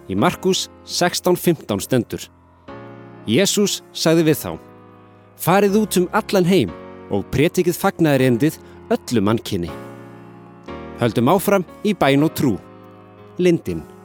Í Markús 16:15 stendur: Jesús sagði við þá: Farið út allan heim og prédikið fagnaðarerindið öllu mannkyni. Höldum áfram í bæn og trú. Lindin.